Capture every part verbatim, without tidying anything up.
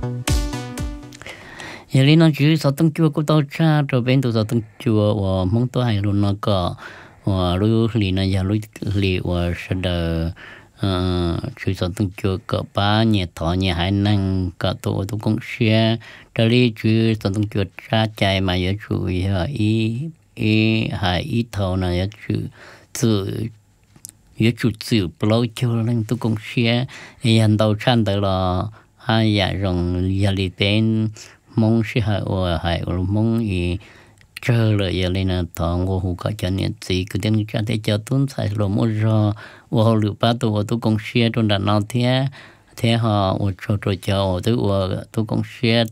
giờ lên nó chỉ sáu tầng chùa của tao cha rồi bên tụi sáu tầng chùa và mong tôi hay luôn nó có và lúc lì nó giờ lúc lì và sau đó chỉ sáu tầng chùa có ba nhà thọ nhà hải năng có tụi tụi công xe đây là chỉ sáu tầng chùa cha chạy mà giờ chủ yếu ý ý hải ý thọ này giờ chủ tự giờ chủ tự bao nhiêu lần tụi công xe hiện đầu chân tới là hai nhà rồng giờ lì tên mong sẽ hay ở hay ở mong gì chờ lại giờ lên là thằng ngô hú cả cho nên gì cứ tiếng cha để cho tuấn sai rồi mua ra và lựa ba tổ tổ công xe trong đàn nào thế thế họ ở cho cho cho tổ ở tổ công xe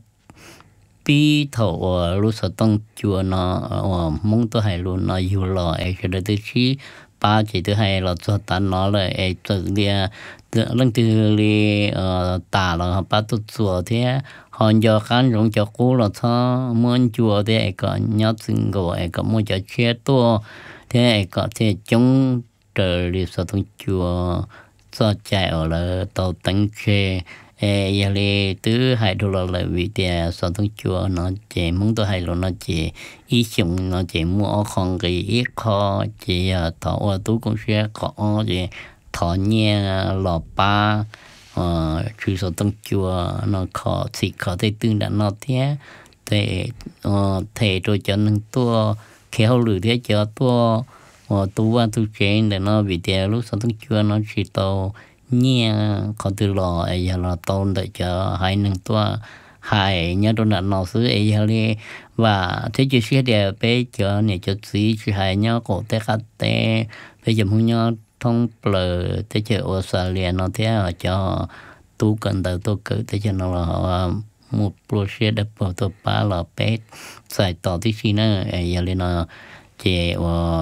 bi thầu ở lúc sau tông chùa nó ở mong tôi hay luôn nó yêu lo ấy cho đến khi ba chỉ thứ hai là cho tán nó là ấy tự đi lần thứ đi tả là ba tổ chùa thế họ cho khán rộng cho cũ là sao muốn chùa thì có nhớ từng gọi có muốn cho che to thế có thể chống trời đi sau trong chùa cho chạy ở là tàu tấn che giờ đi tứ hai đô la là vì tiền sau trong chùa nó chỉ muốn tôi hay là nó chỉ ý dụng nó chỉ mua không cái ít kho chỉ thọ ở tú cũng sẽ có gì thọ nhẹ lọ ba ờ chú số tông chùa nó khó chỉ khó thể tương đạn nó thế thế ờ thể rồi cho nên tua khéo lử thế cho tua ờ tu văn tu trên để nó bị thế lúc số tông chùa nó chỉ tàu nhẹ khó từ lò ấy giờ là tàu để cho hai nâng tua hai nhớ đồ đạn nó xứ ấy giờ đi và thế chứ sẽ để bé cho này cho gì chứ hai nhớ cổ té khát té bây giờ không nhớ thông bờ thế chứ Australia nó thế ở cho tu cần đầu tu cử thế cho nó là họ một project để bảo tu ba là bé xài tỏ tí xí nữa giờ lên nó chỉ và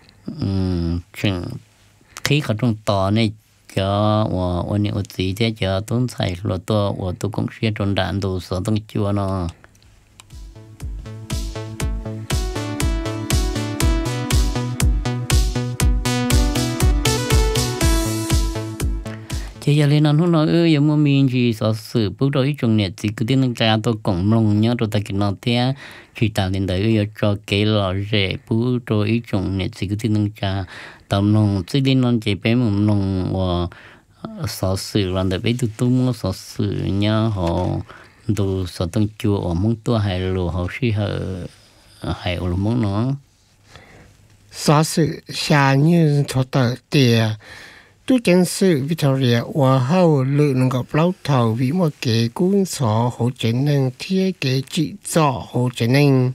chừng khiเขาต้องต่อเนี่ยcho vàวันนี้อุตส่าห์thế cho tuấn xài là tu và tu cũng sẽ tròn đạn tu sởต้องchua nó chỉ giờ lên nó nói ơi giống như mình chỉ sợ sự bức đối trong này chỉ cứ tiếng ra tôi cũng mong nhớ rồi ta kỹ nó thế chỉ tạo nên đấy ở cho cái lò rẻ bức đối trong này chỉ cứ tiếng ra tao nông chỉ đến nó chỉ bé một nông và sợ sự là để bé tụi tôi muốn sợ sự nhớ họ tụi sợ tăng chùa ở mong tôi hay lùa họ suy họ hay ở mong nó sợ sự xa như cho tờ tiền tôi chân sự Victoria và hậu lựa能够老头vì một cái cuốn sổ hỗ trợ năng thiết kế chỉ rõ hỗ trợ năng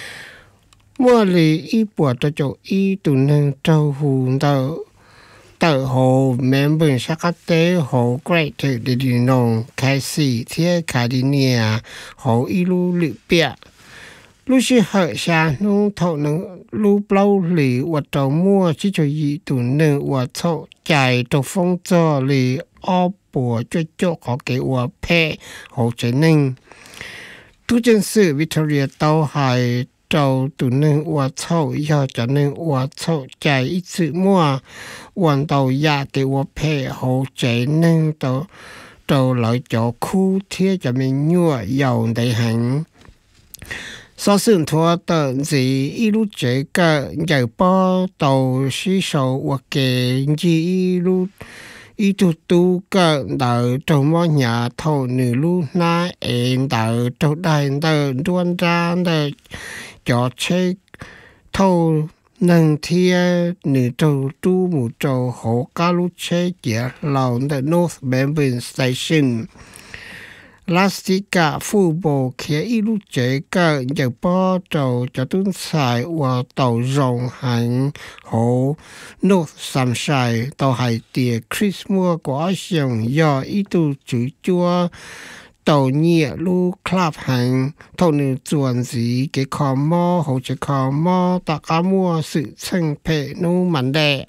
mua lì ý bộ cho chỗ ý tụ năng trâu hù tàu tàu hồ member sắc tế hồ great để đi nông khai sĩ thiết khai đi nè hồ ý lưu lựa bịa lúc xưa hở xa nông thọ nông lúc lâu lì và trâu mua chỉ cho ý tụ năng và thọ chạy trâu phong cho lì ó bộ cho chỗ có cái và phê hỗ trợ năng tôi chân sự Victoria tàu hải trâu tụ năng và thọ do cho năng và thọ chạy ít sự mua hoàn tàu ya cái và phê hỗ trợ năng tàu trâu lại cho khu thiết cho mình nhua dầu đầy hành sau sự thua tận gì ít lúc chế cả giải bao tàu sĩ sầu hoặc kề gì lúc ít tu tu cả đào trong mọi nhà thầu nửa lúc na em đào trong đại đào đoan ra đào cho chế thầu nâng thia nửa trâu tu một trâu hộ cá lúc chế kia lòng the North Melbourne Station Lastica football kia ít lúc chế cả giờ bao trâu cho tuấn xài và tàu rồng hành hồ North Sunshine tàu hải tiệt Christmas của sông do ít tu chủ chúa tàu nhẹ lu club hành thầu nữ chuẩn gì cái kho mò hồ chế kho mò ta cá mua sự chân phê nu mặn đẻ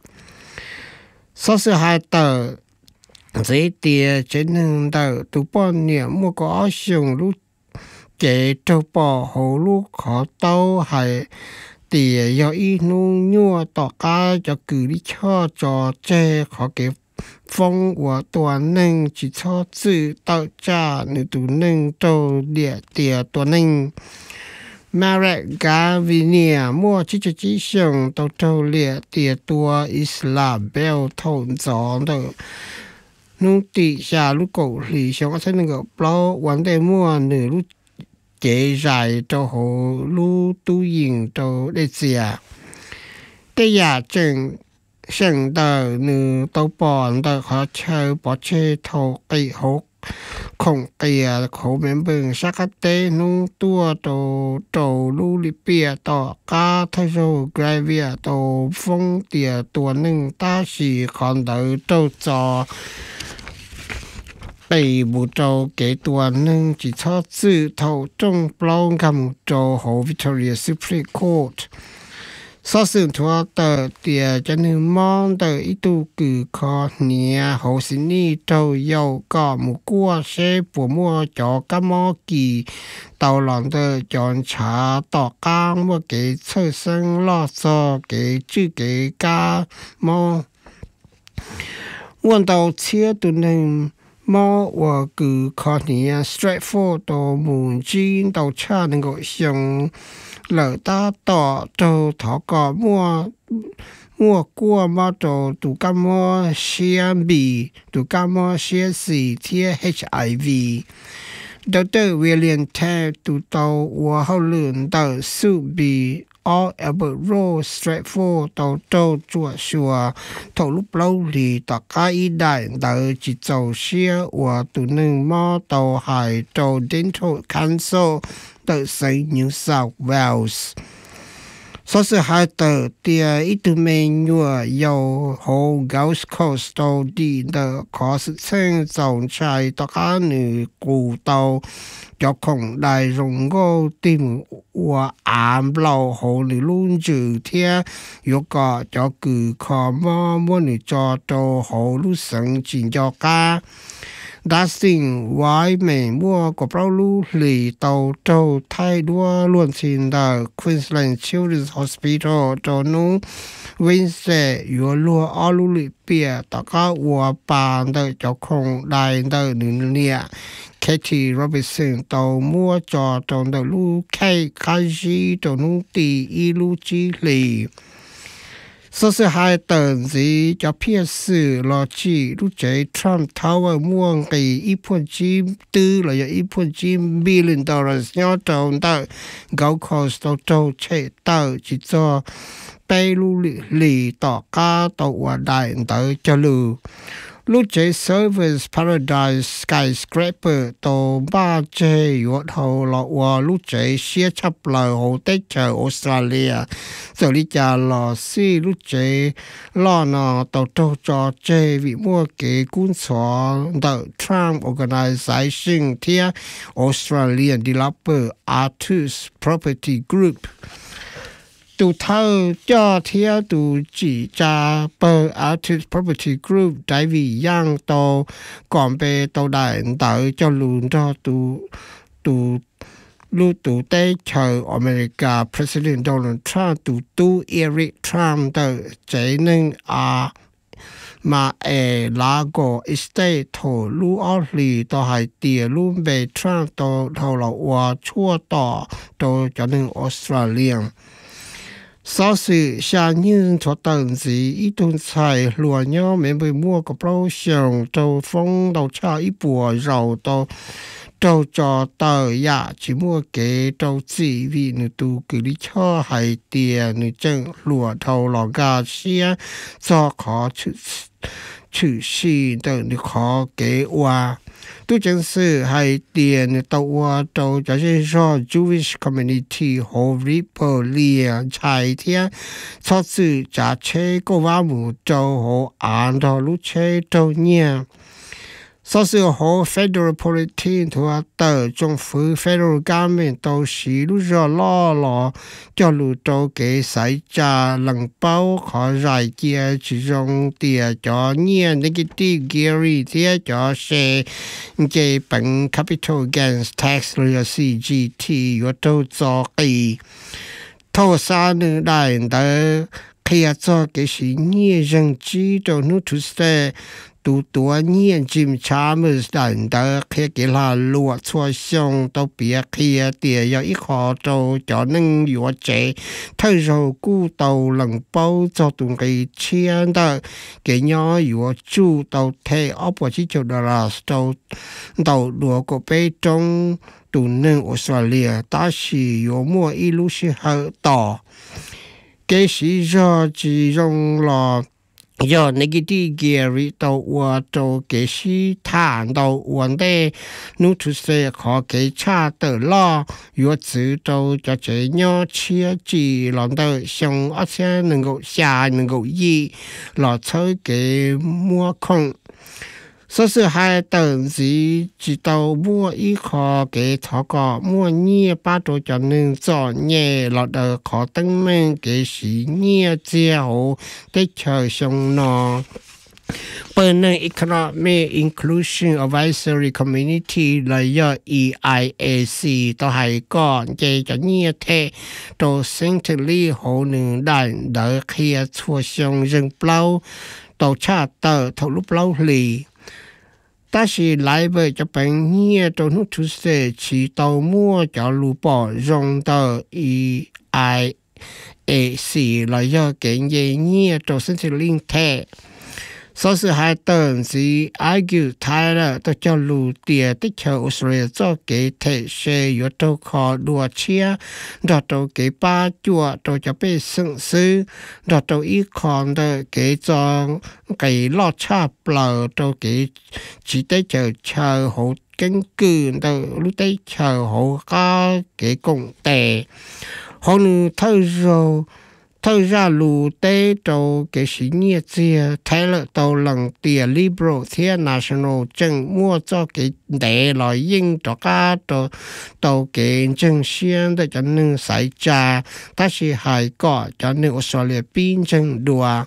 sau sự hai tờ giấy tiền trên nâng tờ tụ bọn niệm mua có sông lúc chế trâu bò hồ lúc khó tàu hay tiền do ít nu nhua tỏ cá cho cử đi cho cho chê khó cái phong củaตัวหนึ่งchỉ cho chữ tạo ra nữ tụหนึ่งđầu địa địaตัวหนึ่งMarek Gavinia mua chỉ cho chỉ dùng đầu đầu địa địaตัวอิสลาเบลทนจอน的นุ่งตีชาลูกกูหลีชงก็ใช้หนึ่งกับเปล่าวันเดมัวหนึ่งลูกเจใจตัวหูลูกตู้ยิงตัวเดเซียแต่อยากจึงเสียงเดินหนึ่งตัวปอนเดินขอเชิญปอเชโทกีหกคงเกียเขาเหมือนเบิ่งสักเตนุ่งตัวโตโตลูลิเปียต่อกาทโซไกรเวียโตฟงเตียตัวหนึ่งตาสีคอนเดอโตจอ被捕州给多能只操指头中不老咁州和 Victoria Supreme Court 所算ทั่วเตอเตียจะนึงมองเตออีตูกือคอเนียโหสินี่เตอยาวก็หมู่กัวเชปัวมัวจอกะมอกีเตาหลอนเตอจอนชาต่อกลางมัวเกเชื่อเซิงลอซอเกจื้อเกกามอวันเตาเชียตัวหนึ่งมอว่าคือคอเนีย straightforward ตัวหมู่จีนเตาชาหนึ่งก็ยังเหลือตาต่อตัวถอก็มัวมัวกัวมาตัวตุกามัวเชียบีตุกามัวเชียสีเทีย H I V ดรวิลเลียนแทตุโตวัวเขาเลื่อนเตอสูบี all Albert Road straightforward ตัวโตจั่วชัวถลุปเล่าหลีต่อก้าอีได้เตอจิตเจ้าเชียวัวตัวหนึ่งมอตัวหายตัว dental cancer ตัวใส่ New South Wales 所以係到啲一度美國有好 Gulf Coast 到啲的可是稱總裁大家女古道有空來用個點我眼流好你攏住聽有個就佢可麼麼你做到好你生錢咗家Dustin ไว้ไม่มั่วกับเราลู่หลีเตาโตไทยด้วยล้วนชินดา Queensland Children's Hospital โตนู้วินเซอยู่ลัวอลุลิเปียตะก้าวัวปานเตอเจ้าคงได้เตอหนึ่งเนี่ยแคทีโรบินสันโตมั่วจอโตเตอลู่แค่คาจีโตนู้ตีอีลูจีลี所以係當時就偏是落去錄在 Trump Tower 摸嘅一盤金堆來有一盤金 million dollars 要到到 Gold Coast 到到車到去做秘魯里到家到華大到就路錄在 Service Paradise Skyscraper 到巴謝約後落話錄在寫出來好的就 Australia 就呢家老師錄在攞呢到到咗這為麼嘅觀察到 Trump Organization 貼 Australian Developer Artus Property Groupตูเท่าจ่อเทียตูจีจาเปิด Artist Property Group ได้วิย่างโตก่อนไปโตได้เต๋อเจ้าลุนจ่อตูตูลูตูเต้เชออเมริกา President Donald Trump ตูตูเอริกทรัมป์เต๋อเจนึงอามาเอลาโกอิสเตโถลูออลีต่อหายเตียลูเบทรัมป์โตเท่าเราว่าชั่วต่อโตจะนึงออสเตรเลีย所以下年做等時一頓菜羅鳥免被摸個包上到風到差一波肉到到做到呀只摸嘅到自為你都佢啲錯係啲你正羅頭羅家先做可出出事的你可給我都正是係啲到我到就是說 Jewish community 和 Ripple 連齊天初次揸車個話冇做好眼到路車到呢所以好 federal politician 同埋到政府 federal government 到時路咗攞攞就路到嘅使揸能包可在嘅其中啲咗呢 negative gear 啲咗些嘅本 capital gains tax 類嘅 C G T 要都做嘅頭三年來的佢做嘅是呢人知道你出世 tu tua nhiên Jim Chalmers đàn đỡ khi cái là lụa xua xong tao bịa kia tìa do ít họ tao cho nên yếu chế thay rồi cú tao lần bao cho tụi cái chiên đó cái nhỏ yếu chú tao thay ốp vào chiếc chỗ đó là tao tao đùa của bê trong tụi nên Australia ta chỉ yếu mua ít lúc sẽ hơi tỏ cái gì do chỉ dùng là do negative gear tàu qua tàu cái gì thản tàu vấn đề nút thu xe khó cái cha tờ lo yếu chữ tàu cho chế nhau chia chỉ làm tờ xong ở xe能够下能够一老车给摸空说是还等于知道摸一颗给他个摸捏把多就能做捏了的可等们给是捏之后的球上呢。本人 Economic Inclusion Advisory Community 嚟咗 E I A C 都係講嘅就呢啲到身體裡可能難得佢出上人包到差到頭路包裡。但是來為就本年都能出色，去到末就路保用到 E I A C 來要給嘢嘢都甚至零態，所以還等於 argue 太了都叫路地的球水做給體些有都靠路車，到到給把腳都就被生死，到到一看的給裝給落差不都給只得就chờ好根據到lúc đấy chờ好có cái công tệ họ nu thâu rồi thâu ra lù tế đầu cái sự nhiệt chia thay là đầu lần tiền liberal thiên national chân mua cho cái để lại yên cho cả đầu đầu cái chân xuyên để cho nên xảy ra ta chỉ hay có cho nên Australia biến chân đùa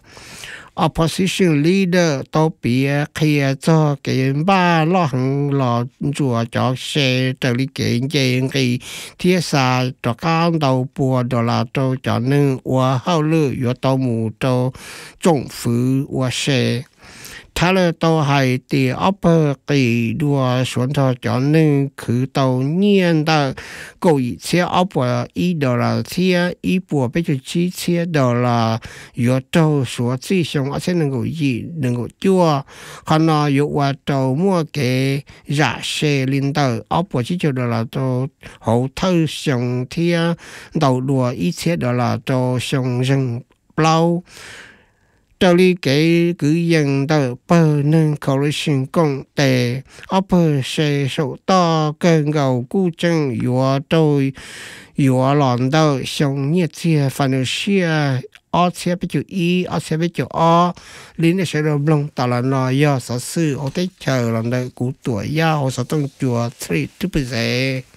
opposition leader 都別佢做嘅巴落行落做咗些對你嘅嘢嘅貼晒就講到播到啦都就能我後來又到冇到政府我些他咧都係第二波嘅多選擇就能去到年的夠一千二百一到啦千一波比較幾千到啦又到所之上而且能夠一能夠做可能又話到麼嘅熱些領導二百幾就到啦都好頭上天到落一千到啦都上人包到你給個人的不能考慮成功的，而不是受到更高估值，有到有難到上日子反而是而且比較一，而且比較二，你那時候弄到了那要實施，我得chờ人的古代呀，我說動作，所以對不對？